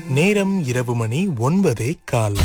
நேரம் இரவு மணி 9:15.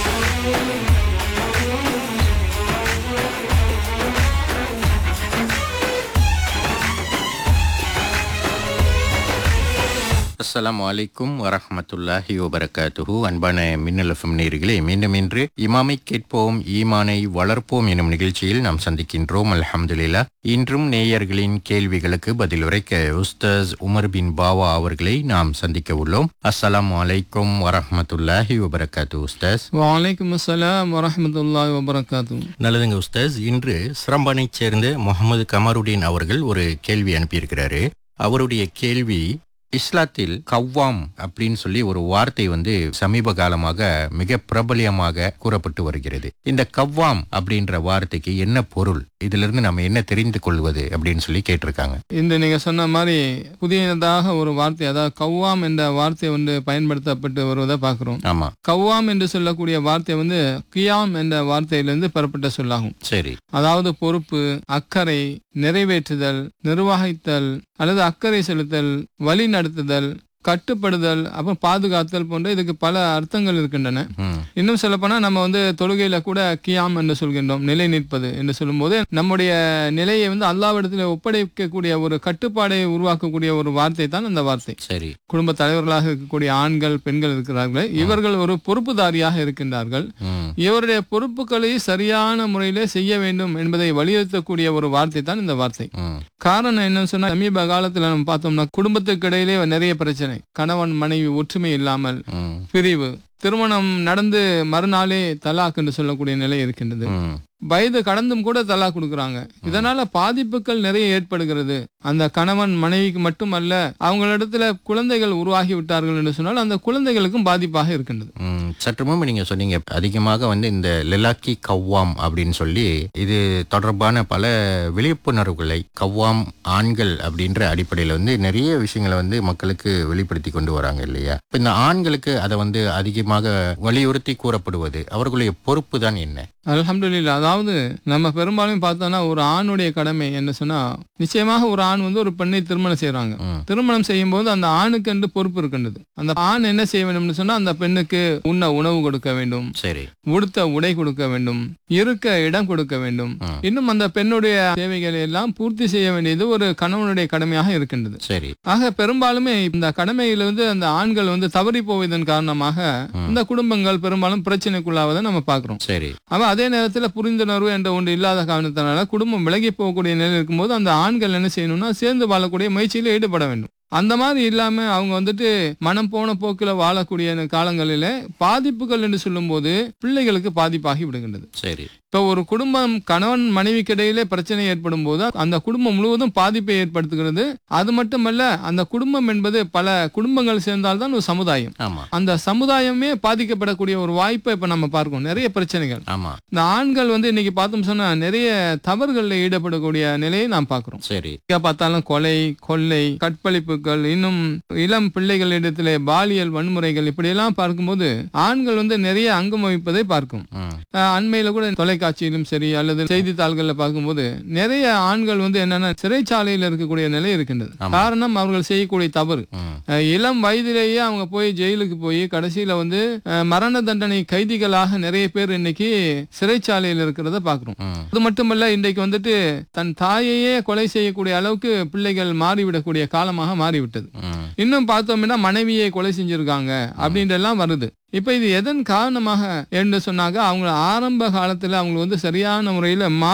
அஸ்ஸலாமு அலைக்கும் வரஹ்மத்துல்லாஹி வபரகாத்துஹு. அன்பான மின்னல் எஃப்எம் நேயர்களே, மீண்டும் இன்று இமாமை கேட்போம் ஈமானை வளர்ப்போம் எனும் நிகழ்ச்சியில் நாம் சந்திக்கின்றோம். அல்ஹம்துலில்லாஹ். இன்றும் நேயர்களின் கேள்விகளுக்கு பதிலுரைக்க உஸ்தாஸ் உமர் பின் பாவா அவர்களை நாம் சந்திக்க உள்ளோம். அஸ்ஸலாமு அலைக்கும் வரஹ்மத்துல்லாஹி வபரகாத்துஹு. உஸ்தாஸ். வலைக்கும் அஸ்ஸலாம் வரஹ்மத்துல்லாஹி வபரகாத்துஹு. நல்லதுங்க உஸ்தாஸ். இன்று சிரம்பானைச் சேர்ந்த முகமது கமருடீன் அவர்கள் ஒரு கேள்வி அனுப்பியிருக்கிறாரு. அவருடைய கேள்வி, இஸ்லாத்தில் கவ்வாம் அப்படின்னு சொல்லி ஒரு வார்த்தை சமீப காலமாக மிக பிரபலியமாக கூறப்பட்டு வருகிறது. இந்த கவ்வாம் அப்படின்ற வார்த்தைக்கு என்ன பொருள், இதிலிருந்து நம்ம என்ன தெரிந்து கொள்வது அப்படின்னு சொல்லி கேட்டிருக்காங்க. இந்த நீங்க சொன்ன மாதிரி புதியதாக ஒரு வார்த்தை, அதாவது கவ்வாம் என்ற வார்த்தை பயன்படுத்தப்பட்டு வருவதை பார்க்கிறோம். ஆமா. கவ்வாம் என்று சொல்லக்கூடிய வார்த்தை கியாம் என்ற வார்த்தையிலிருந்து பெறப்பட்ட சொல்லாகும். சரி. அதாவது பொறுப்பு, அக்கறை, நிறைவேற்றுதல், நிர்வகித்தல் அல்லது அக்கறை செலுத்தல், வழி நடத்துதல், கட்டுப்படுதல், அப்புறம் பாதுகாத்தல் போன்ற இதுக்கு பல அர்த்தங்கள் இருக்கின்றன. இன்னும் சொல்லப்போனா நம்ம தொழுகையில கூட கியாம் என்று சொல்கின்றோம், நிலை நிற்பது என்று சொல்லும் போது நம்முடைய நிலையை அல்லாஹ்விடத்தில் ஒப்படைக்கக்கூடிய ஒரு கட்டுப்பாடை உருவாக்கக்கூடிய ஒரு வார்த்தை தான் அந்த வார்த்தை. சரி. குடும்ப தலைவர்களாக இருக்கக்கூடிய ஆண்கள் பெண்கள் இருக்கிறார்கள், இவர்கள் ஒரு பொறுப்புதாரியாக இருக்கின்றார்கள். இவருடைய பொறுப்புகளை சரியான முறையிலே செய்ய வேண்டும் என்பதை வலியுறுத்தக்கூடிய ஒரு வார்த்தை தான் இந்த வார்த்தை. காரணம் என்னன்னு சொன்னா, சமீப காலத்துல நம்ம பார்த்தோம்னா குடும்பத்துக்கு இடையிலே நிறைய பிரச்சனை, கணவன் மனைவி ஒற்றுமை இல்லாமல் பிரிவு, திருமணம் நடந்து மறுநாளே தலாக் என்று சொல்லக்கூடிய நிலை இருக்கின்றது. வயது கடந்தும் கூட தலாக் கொடுக்கறாங்க. இதனால பாதிப்புகள் நிறைய ஏற்படுகிறது. அந்த கணவன் மனைவிக்கு மட்டுமல்ல, அவங்களிடத்துல குழந்தைகள் உருவாகி விட்டார்கள் என்று சொன்னால் அந்த குழந்தைகளுக்கும் பாதிப்பாக இருக்கின்றது. சற்று முன்பு நீங்க சொன்னீங்க, அதிகமாக இந்த லெலாக்கி கவ்வாம் அப்படின்னு சொல்லி இது தொடர்பான பல விழிப்புணர்வுகளை கவ்வாம் ஆண்கள் அப்படின்ற அடிப்படையில நிறைய விஷயங்களை மக்களுக்கு வெளிப்படுத்தி கொண்டு வராங்க இல்லையா? இப்ப இந்த ஆண்களுக்கு அதை அதிகமாக வலியுறுத்தி கூறப்படுவது அவர்களுடைய பொறுப்பு தான் என்ன? அல்ஹம்துலில்லாஹ். அதாவது நம்ம பெரும்பாலும் பார்த்தோம்னா ஒரு ஆணுடைய கடமை என்ன சொன்னா, நிச்சயமாக ஒரு ஆண் ஒரு பெண்ணை திருமணம் செய்யறாங்க. திருமணம் செய்யும் போது அந்த ஆணுக்கு என்று பொறுப்பு இருக்கின்றது. அந்த ஆண் என்ன செய்ய வேண்டும் சொன்னா, அந்த பெண்ணுக்கு உண்ண உணவு கொடுக்க வேண்டும், சரி, உடுத்த உடை கொடுக்க வேண்டும், இருக்க இடம் கொடுக்க வேண்டும். இன்னும் அந்த பெண்ணுடைய தேவைகளை எல்லாம் பூர்த்தி செய்ய வேண்டியது ஒரு கணவனுடைய கடமையாக இருக்கின்றது. சரி. ஆக பெரும்பாலுமே இந்த கடமையில அந்த ஆண்கள் தவறி போவதன் காரணமாக இந்த குடும்பங்கள் பெரும்பாலும் பிரச்சனைக்குள்ளாவதை நம்ம பார்க்கிறோம். சரி. அதே நேரத்தில் புரிந்துணர்வு என்ற ஒன்று இல்லாத காரணத்தினால குடும்பம் விலகி போகக்கூடிய நிலை இருக்கும்போது அந்த ஆண்கள் என்ன செய்யணும்னா, சேர்ந்து வாழக்கூடிய முயற்சியில ஈடுபட வேண்டும். அந்த மாதிரி இல்லாம அவங்க மனம் போன போக்கில வாழக்கூடிய காலங்களில பாதிப்புகள் என்று சொல்லும் போது பிள்ளைகளுக்கு பாதிப்பாகி விடுகின்றது. சரி. இப்ப ஒரு குடும்பம் கணவன் மனைவிக்கு இடையிலே பிரச்சனை ஏற்படும் போது அந்த குடும்பம் முழுவதும் பாதிப்பை ஏற்படுத்துகிறது. அது மட்டுமல்ல, அந்த குடும்பம் என்பது பல குடும்பங்கள் சேர்ந்தால்தான் ஒரு சமுதாயம். அந்த சமுதாயமே பாதிக்கப்படக்கூடிய ஒரு வாய்ப்பை இப்ப நம்ம பார்க்கணும். நிறைய பிரச்சனைகள். இந்த ஆண்கள் இன்னைக்கு பார்த்தோம் சொன்னா நிறைய தவறுகளில் ஈடுபடக்கூடிய நிலையை நாம் பார்க்கிறோம். சரி. பார்த்தாலும் கொலை, கொள்ளை, கற்பழிப்புகள், இன்னும் இளம் பிள்ளைகளிடத்திலே பாலியல் வன்முறைகள், இப்படி எல்லாம் பார்க்கும்போது ஆண்கள் நிறைய அங்கம் வகிப்பதை பார்க்கும். அண்மையில கூட தொலைக்காட்சியிலும் சரி அல்லது செய்தித்தாள்கள்ல பார்க்கும்போது நிறைய ஆண்கள் என்னன்னா சிறைச்சாலையில் இருக்கக்கூடிய நிலை இருக்கின்றது. காரணம் அவர்கள் செய்யக்கூடிய தவறு. இளம் வயதிலேயே அவங்க போய் ஜெயிலுக்கு போய் கடைசியில மரண தண்டனை கைதிகளாக நிறைய பேர் இன்னைக்கு சிறைச்சாலையில் இருக்கிறத பாக்குறோம். அது மட்டுமல்ல, இன்றைக்கு தன் தாயையே கொலை செய்யக்கூடிய அளவுக்கு பிள்ளைகள் மாறிவிடக்கூடிய காலமாக மாறிவிட்டது. இன்னும் பார்த்தோம்னா மனைவியை கொலை செஞ்சிருக்காங்க அப்படின்றெல்லாம் வருது. இப்ப இது எதன் காரணமாக என்று சொன்னாங்க, அவங்க ஆரம்ப காலத்துல அவங்க சரியான முறையில